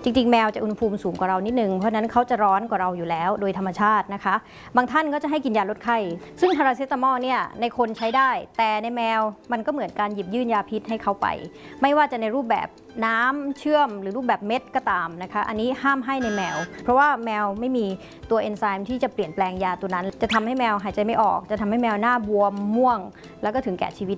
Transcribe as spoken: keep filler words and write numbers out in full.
จริงๆแมวจะอุณหภูมิสูงกว่าเรานิดนึงเพราะนั้นเขาจะร้อนกว่าเราอยู่แล้วโดยธรรมชาตินะคะบางท่านก็จะให้กินยาลดไข้ซึ่งพาราเซตามอลเนี่ยในคนใช้ได้แต่ในแมวมันก็เหมือนการหยิบยื่นยาพิษให้เขาไปไม่ว่าจะในรูปแบบน้ำเชื่อมหรือรูปแบบเม็ดก็ตามนะคะอันนี้ห้ามให้ในแมวเพราะว่าแมวไม่มีตัวเอนไซม์ที่จะเปลี่ยนแปลงยาตัวนั้นจะทำให้แมวหายใจไม่ออกจะทำให้แมวหน้าบวมม่วงแล้วก็ถึงแก่ชีวิต